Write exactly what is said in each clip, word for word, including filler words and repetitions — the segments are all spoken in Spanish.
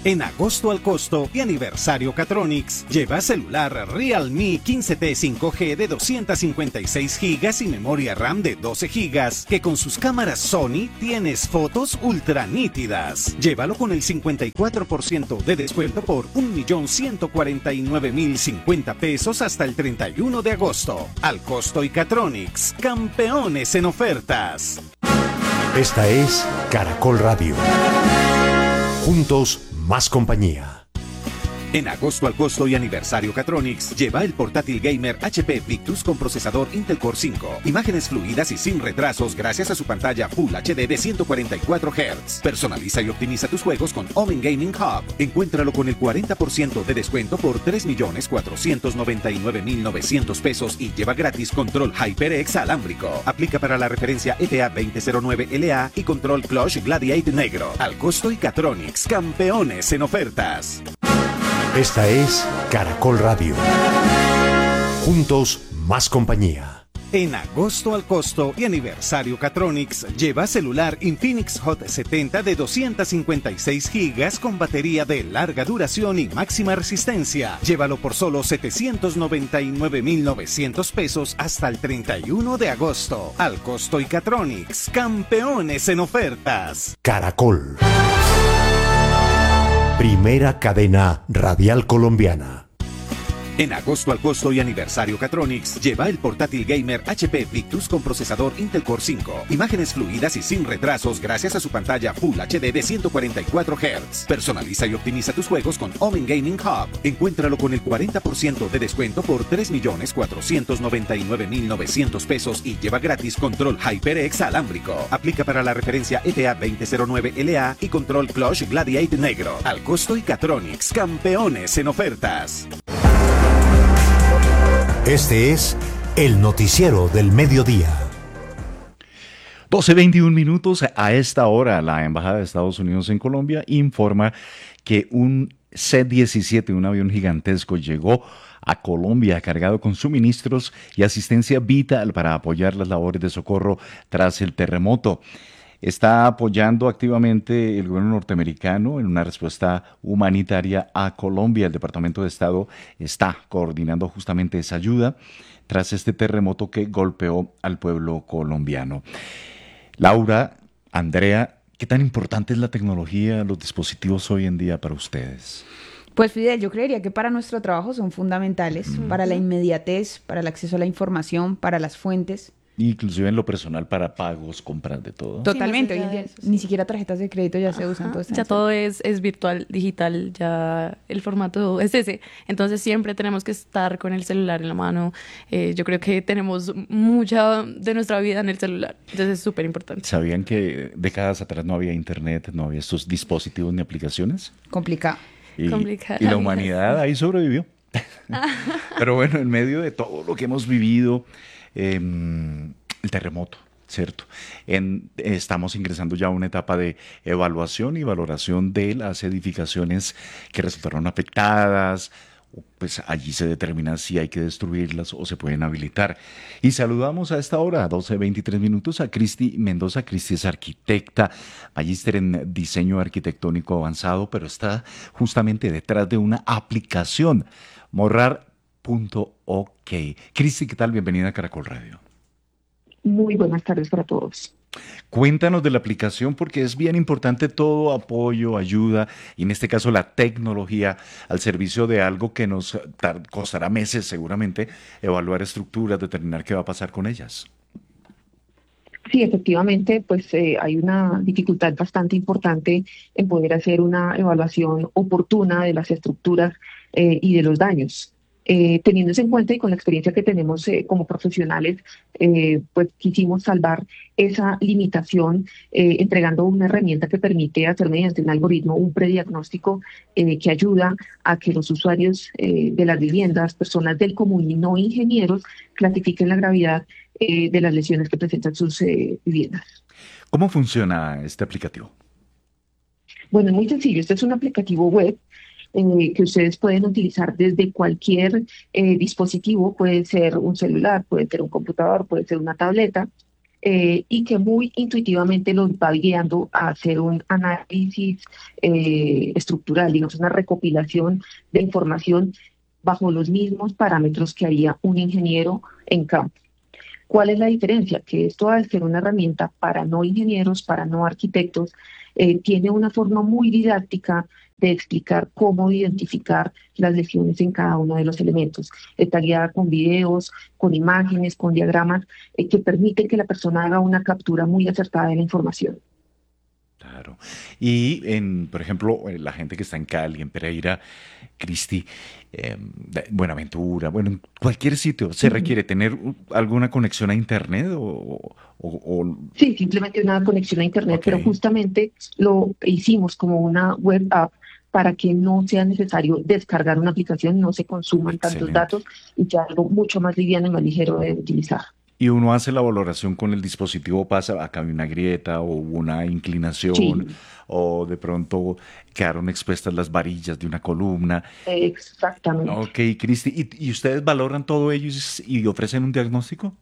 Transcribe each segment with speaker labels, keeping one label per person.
Speaker 1: En agosto al costo y aniversario Catronics, lleva celular Realme quince T cinco G de doscientos cincuenta y seis gigas y memoria RAM de doce gigas, que con sus cámaras Sony tienes fotos ultra nítidas. Llévalo con el cincuenta y cuatro por ciento de descuento por un millón ciento cuarenta y nueve mil cincuenta pesos hasta el treinta y uno de agosto. Al costo y Catronics, campeones en ofertas.
Speaker 2: Esta es Caracol Radio. Juntos, más compañía.
Speaker 1: En agosto al costo y aniversario Catronics, lleva el portátil gamer H P Victus con procesador Intel Core cinco. Imágenes fluidas y sin retrasos gracias a su pantalla Full H D de ciento cuarenta y cuatro hertz. Personaliza y optimiza tus juegos con Omen Gaming Hub. Encuéntralo con el cuarenta por ciento de descuento por tres millones cuatrocientos noventa y nueve mil novecientos pesos y lleva gratis control HyperX alámbrico. Aplica para la referencia E T A veinte cero nueve L A y control Clutch Gladiate negro. Al costo y Catronics, campeones en ofertas.
Speaker 2: Esta es Caracol Radio. Juntos, más compañía.
Speaker 1: En agosto al costo y aniversario Catronics, lleva celular Infinix Hot setenta de doscientos cincuenta y seis gigas con batería de larga duración y máxima resistencia. Llévalo por solo setecientos noventa y nueve mil novecientos pesos hasta el treinta y uno de agosto. Al costo y Catronics, campeones en ofertas.
Speaker 2: Caracol. Primera cadena radial colombiana.
Speaker 1: En agosto al costo y aniversario Catronics, lleva el portátil gamer H P Victus con procesador Intel Core cinco. Imágenes fluidas y sin retrasos gracias a su pantalla Full H D de ciento cuarenta y cuatro hertz. Personaliza y optimiza tus juegos con Omen Gaming Hub. Encuéntralo con el cuarenta por ciento de descuento por tres millones cuatrocientos noventa y nueve mil novecientos pesos y lleva gratis control HyperX alámbrico. Aplica para la referencia E T A veinte cero nueve L A y control Clutch Gladiate negro. Al costo y Catronics, campeones en ofertas.
Speaker 2: Este es el noticiero del mediodía.
Speaker 3: doce veintiún minutos. A esta hora, la Embajada de Estados Unidos en Colombia informa que un C diecisiete, un avión gigantesco, llegó a Colombia cargado con suministros y asistencia vital para apoyar las labores de socorro tras el terremoto. Está apoyando activamente el gobierno norteamericano en una respuesta humanitaria a Colombia. El Departamento de Estado está coordinando justamente esa ayuda tras este terremoto que golpeó al pueblo colombiano. Laura, Andrea, ¿qué tan importante es la tecnología, los dispositivos hoy en día para ustedes?
Speaker 4: Pues Fidel, yo creería que para nuestro trabajo son fundamentales, mm. para la inmediatez, para el acceso a la información, para las fuentes.
Speaker 3: Inclusive en lo personal para pagos, compras de todo.
Speaker 4: Totalmente,
Speaker 5: Sí,
Speaker 4: hoy en día
Speaker 5: eso, sí.
Speaker 4: ni siquiera tarjetas de crédito ya se usan. Todo está
Speaker 5: Ya todo es, es virtual, digital, ya el formato es ese. Entonces siempre tenemos que estar con el celular en la mano. Eh, yo creo que tenemos mucha de nuestra vida en el celular. Entonces es súper importante.
Speaker 3: ¿Sabían que décadas atrás no había internet, no había estos dispositivos ni aplicaciones?
Speaker 4: Complicado.
Speaker 3: Y,
Speaker 5: Complicado.
Speaker 3: y la humanidad ahí sobrevivió. Pero bueno, en medio de todo lo que hemos vivido, eh, el terremoto, ¿cierto? En, estamos ingresando ya a una etapa de evaluación y valoración de las edificaciones que resultaron afectadas. Pues allí se determina si hay que destruirlas o se pueden habilitar. Y saludamos a esta hora, a doce veintitrés minutos, a Cristi Mendoza. Cristi es arquitecta, magíster en diseño arquitectónico avanzado, pero está justamente detrás de una aplicación, morrar punto o k. Cristi, ¿qué tal? Bienvenida a Caracol Radio.
Speaker 6: Muy buenas tardes para todos.
Speaker 3: Cuéntanos de la aplicación porque es bien importante todo apoyo, ayuda y en este caso la tecnología al servicio de algo que nos tar- costará meses seguramente evaluar estructuras, determinar qué va a pasar con ellas.
Speaker 6: Sí, efectivamente, pues eh, hay una dificultad bastante importante en poder hacer una evaluación oportuna de las estructuras eh, y de los daños. Eh, teniéndose en cuenta y con la experiencia que tenemos eh, como profesionales, eh, pues quisimos salvar esa limitación eh, entregando una herramienta que permite hacer mediante un algoritmo un prediagnóstico eh, que ayuda a que los usuarios eh, de las viviendas, personas del común y no ingenieros, clasifiquen la gravedad eh, de las lesiones que presentan sus eh, viviendas.
Speaker 3: ¿Cómo funciona este aplicativo?
Speaker 6: Bueno, es muy sencillo. Este es un aplicativo web Eh, que ustedes pueden utilizar desde cualquier eh, dispositivo, puede ser un celular, puede ser un computador, puede ser una tableta, eh, y que muy intuitivamente los va guiando a hacer un análisis eh, estructural, digamos, una recopilación de información bajo los mismos parámetros que haría un ingeniero en campo. ¿Cuál es la diferencia? Que esto, al ser una herramienta para no ingenieros, para no arquitectos, eh, tiene una forma muy didáctica de explicar cómo identificar las lesiones en cada uno de los elementos. Está guiada con videos, con imágenes, con diagramas, eh, que permiten que la persona haga una captura muy acertada de la información.
Speaker 3: Claro. Y, en, por ejemplo, la gente que está en Cali, en Pereira, Cristi, eh, Buenaventura, bueno, en cualquier sitio, ¿se requiere tener alguna conexión a Internet? O, o, o...
Speaker 6: Sí, simplemente una conexión a Internet, okay. Pero justamente lo hicimos como una web app para que no sea necesario descargar una aplicación, no se consuman Excelente. Tantos datos y ya algo mucho más liviano y más ligero de utilizar.
Speaker 3: Y uno hace la valoración con el dispositivo, pasa, acá hay una grieta o una inclinación, sí. O de pronto quedaron expuestas las varillas de una columna.
Speaker 6: Exactamente.
Speaker 3: Ok, Cristi, ¿y, y ustedes valoran todo ello y, y ofrecen un diagnóstico?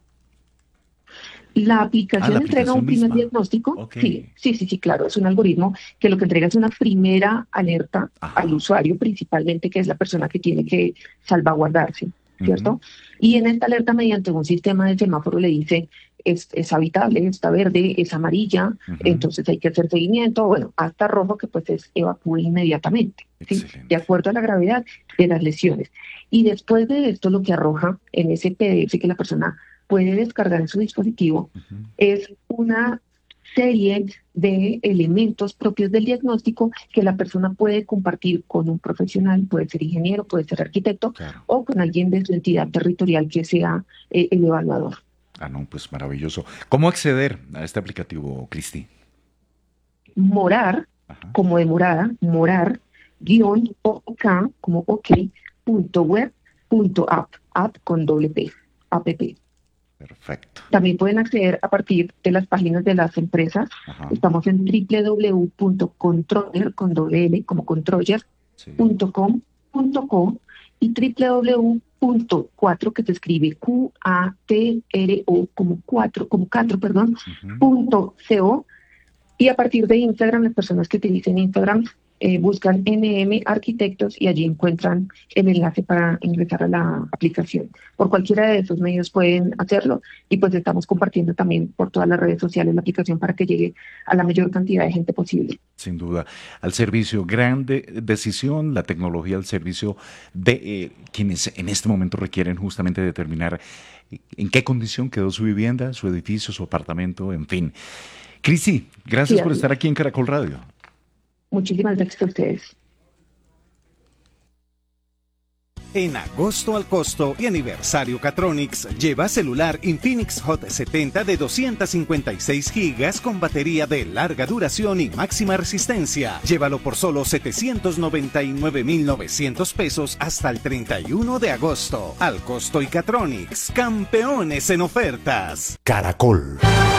Speaker 6: La aplicación, ah, la aplicación entrega un primer misma. Diagnóstico. Okay. Sí, sí, sí, sí, claro, es un algoritmo que lo que entrega es una primera alerta Ajá. al usuario, principalmente, que es la persona que tiene que salvaguardarse. ¿Cierto? Uh-huh. Y en esta alerta, mediante un sistema de semáforo, le dice, es, es habitable, está verde, es amarilla, uh-huh. entonces hay que hacer seguimiento, bueno, hasta rojo, que pues es evacúe inmediatamente, ¿sí? De acuerdo a la gravedad de las lesiones. Y después de esto, lo que arroja en ese P D F que la persona puede descargar en su dispositivo, uh-huh. es una serie de elementos propios del diagnóstico que la persona puede compartir con un profesional, puede ser ingeniero, puede ser arquitecto, claro. o con alguien de su entidad territorial que sea eh, el evaluador.
Speaker 3: Ah, no, pues maravilloso. ¿Cómo acceder a este aplicativo, Cristi?
Speaker 6: Morar, Ajá. como de morada, morar, guión, ok, como ok, punto web, punto app, app con doble P, app.
Speaker 3: Perfecto.
Speaker 6: También pueden acceder a partir de las páginas de las empresas. Ajá. Estamos en doble u doble u doble u punto controller, con doble L, como controller, sí. punto com, punto co y doble u doble u doble u punto cuatro, que se escribe Q A T R O, como cuatro, como cuatro, perdón, uh-huh. punto co. Y a partir de Instagram, las personas que utilicen Instagram eh, buscan N M Arquitectos y allí encuentran el enlace para ingresar a la aplicación. Por cualquiera de esos medios pueden hacerlo y pues estamos compartiendo también por todas las redes sociales la aplicación para que llegue a la mayor cantidad de gente posible.
Speaker 3: Sin duda, al servicio, grande decisión, la tecnología al servicio de eh, quienes en este momento requieren justamente determinar en qué condición quedó su vivienda, su edificio, su apartamento, en fin. Cristi, gracias sí, por estar aquí en Caracol Radio.
Speaker 6: Muchísimas gracias a ustedes.
Speaker 1: En agosto al costo y aniversario Catronics, lleva celular Infinix Hot setenta de doscientos cincuenta y seis gigas con batería de larga duración y máxima resistencia. Llévalo por solo setecientos noventa y nueve mil novecientos pesos hasta el treinta y uno de agosto. Al costo y Catronics, campeones en ofertas.
Speaker 2: Caracol.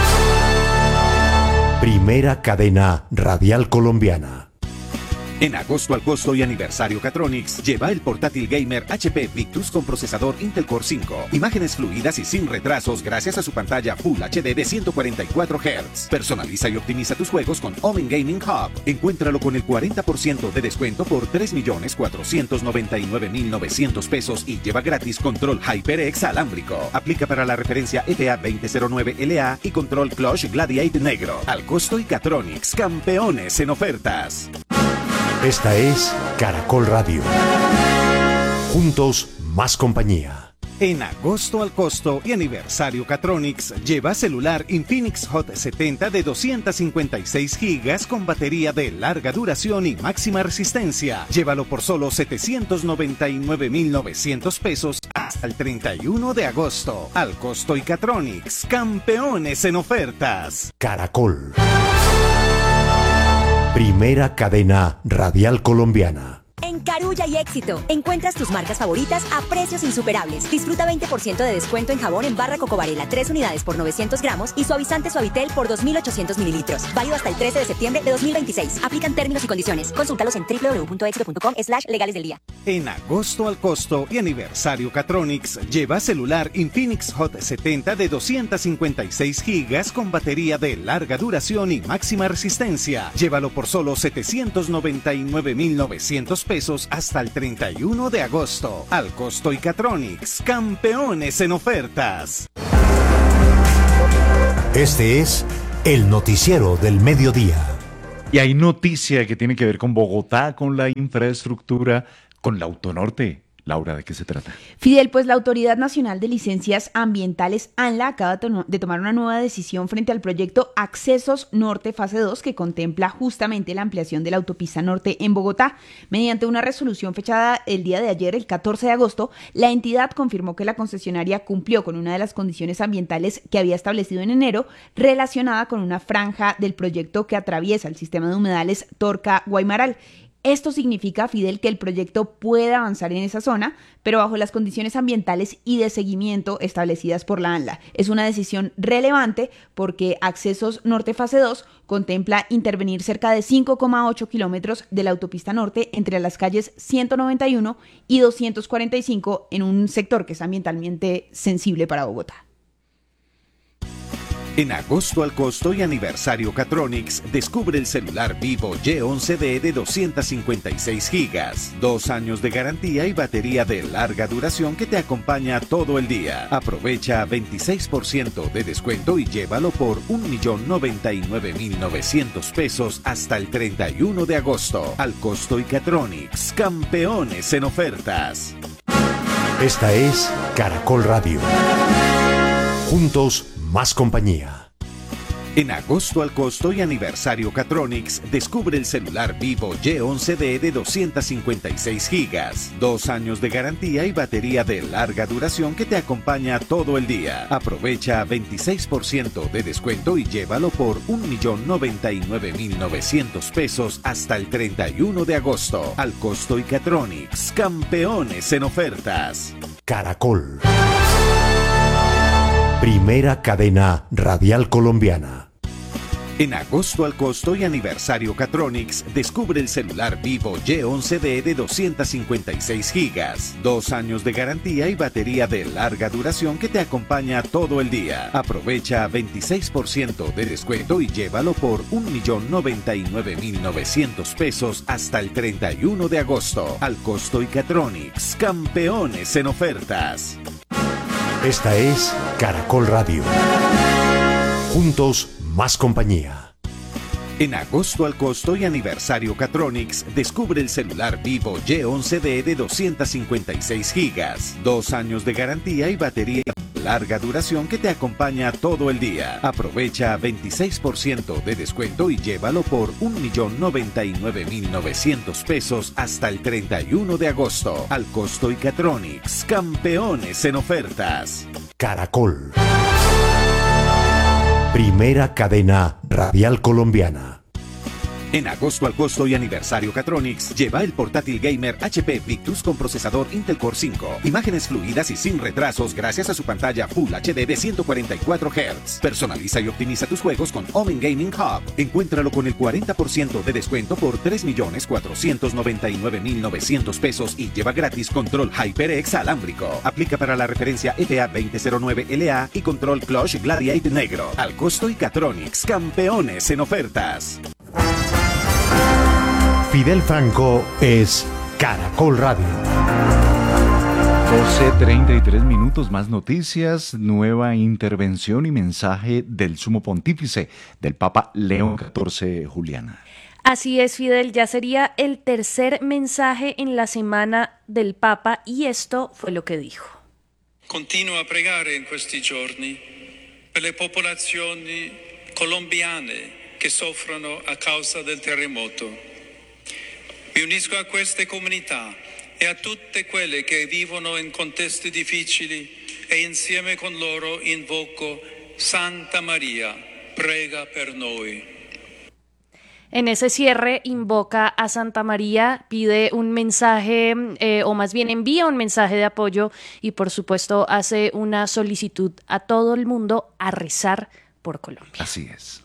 Speaker 2: Primera cadena radial colombiana.
Speaker 1: En agosto al costo y aniversario Catronics, lleva el portátil gamer H P Victus con procesador Intel Core cinco. Imágenes fluidas y sin retrasos gracias a su pantalla Full H D de ciento cuarenta y cuatro hertz. Personaliza y optimiza tus juegos con Omen Gaming Hub. Encuéntralo con el cuarenta por ciento de descuento por tres millones cuatrocientos noventa y nueve mil novecientos pesos y lleva gratis control HyperX alámbrico. Aplica para la referencia F A veinte cero nueve L A y control Clutch Gladiate negro. Al costo y Catronics, campeones en ofertas.
Speaker 2: Esta es Caracol Radio. Juntos, más compañía.
Speaker 1: En agosto al costo y aniversario Catronics, lleva celular Infinix Hot setenta de doscientos cincuenta y seis gigas con batería de larga duración y máxima resistencia. Llévalo por solo setecientos noventa y nueve mil novecientos pesos hasta el treinta y uno de agosto. Al costo y Catronics, campeones en ofertas.
Speaker 2: Caracol. Primera cadena radial colombiana.
Speaker 7: En Carulla y Éxito, encuentras tus marcas favoritas a precios insuperables. Disfruta veinte por ciento de descuento en jabón en barra Coco Varela, tres unidades por novecientos gramos y suavizante Suavitel por dos mil ochocientos mililitros. Válido hasta el trece de septiembre de dos mil veintiséis. Aplican términos y condiciones. Consúltalos en doble u doble u doble u punto éxito punto com slash legales del día.
Speaker 1: En agosto al costo y aniversario Catronics, lleva celular Infinix Hot setenta de doscientos cincuenta y seis gigas con batería de larga duración y máxima resistencia. Llévalo por solo setecientos noventa y nueve mil novecientos pesos hasta el treinta y uno de agosto. Al costo y Catronics, campeones en ofertas.
Speaker 2: Este es el noticiero del mediodía.
Speaker 3: Y hay noticia que tiene que ver con Bogotá, con la infraestructura, con la Autonorte. Laura, ¿de qué se trata?
Speaker 4: Fidel, pues la Autoridad Nacional de Licencias Ambientales, ANLA, acaba de tomar una nueva decisión frente al proyecto Accesos Norte Fase dos, que contempla justamente la ampliación de la autopista norte en Bogotá. Mediante una resolución fechada el día de ayer, el catorce de agosto, la entidad confirmó que la concesionaria cumplió con una de las condiciones ambientales que había establecido en enero, relacionada con una franja del proyecto que atraviesa el sistema de humedales Torca-Guaymaral. Esto significa, Fidel, que el proyecto puede avanzar en esa zona, pero bajo las condiciones ambientales y de seguimiento establecidas por la ANLA. Es una decisión relevante porque Accesos Norte Fase dos contempla intervenir cerca de cinco coma ocho kilómetros de la autopista norte entre las calles ciento noventa y uno y doscientos cuarenta y cinco en un sector que es ambientalmente sensible para Bogotá.
Speaker 1: En agosto al costo y aniversario Catronics, descubre el celular Vivo Y once D de doscientos cincuenta y seis gigas, dos años de garantía y batería de larga duración que te acompaña todo el día. Aprovecha veintiséis por ciento de descuento y llévalo por un millón noventa y nueve mil novecientos pesos hasta el treinta y uno de agosto. Al costo y Catronics, campeones en ofertas.
Speaker 2: Esta es Caracol Radio. Juntos, más compañía.
Speaker 1: En agosto al costo y aniversario Catronics, descubre el celular Vivo Y once D de doscientos cincuenta y seis gigas, dos años de garantía y batería de larga duración que te acompaña todo el día. Aprovecha veintiséis por ciento de descuento y llévalo por un millón noventa y nueve mil novecientos pesos hasta el treinta y uno de agosto. Al costo y Catronics, campeones en ofertas.
Speaker 2: Caracol. Primera cadena radial colombiana.
Speaker 1: En agosto al costo y aniversario Catronics, descubre el celular Vivo Y once D de doscientos cincuenta y seis gigas, dos años de garantía y batería de larga duración que te acompaña todo el día. Aprovecha veintiséis por ciento de descuento y llévalo por un millón noventa y nueve mil novecientos pesos hasta el treinta y uno de agosto. Al costo y Catronics, campeones en ofertas.
Speaker 2: Esta es Caracol Radio. Juntos, más compañía.
Speaker 1: En agosto al costo y aniversario Catronics, descubre el celular Vivo Y once D de doscientos cincuenta y seis gigas, dos años de garantía y batería de larga duración que te acompaña todo el día. Aprovecha veintiséis por ciento de descuento y llévalo por un millón noventa y nueve mil novecientos pesos hasta el treinta y uno de agosto. Al costo y Catronics, campeones en ofertas.
Speaker 2: Caracol. Primera cadena radial colombiana.
Speaker 1: En agosto al costo y aniversario Catronics, lleva el portátil gamer H P Victus con procesador Intel Core cinco. Imágenes fluidas y sin retrasos gracias a su pantalla Full H D de ciento cuarenta y cuatro hertz. Personaliza y optimiza tus juegos con Omen Gaming Hub. Encuéntralo con el cuarenta por ciento de descuento por tres millones cuatrocientos noventa y nueve mil novecientos pesos y lleva gratis control HyperX alámbrico. Aplica para la referencia F A veinte cero nueve L A y control Clutch Gladiator negro. Al costo y Catronics, campeones en ofertas.
Speaker 2: Fidel Franco es Caracol Radio.
Speaker 3: doce treinta y tres minutos, más noticias, nueva intervención y mensaje del Sumo Pontífice, del Papa León catorce, Juliana.
Speaker 8: Así es, Fidel, ya sería el tercer mensaje en la semana del Papa y esto fue lo que dijo.
Speaker 9: Continuo a pregare in questi giorni per le popolazioni colombiane che soffrono a causa del terremoto. Mi unisco a queste comunità e a tutte quelle che vivono in contesti difficili e insieme con loro invoco Santa Maria, prega per noi.
Speaker 8: En ese cierre invoca a Santa María, pide un mensaje, eh, o más bien envía un mensaje de apoyo y por supuesto hace una solicitud a todo el mundo a rezar por Colombia.
Speaker 3: Así es.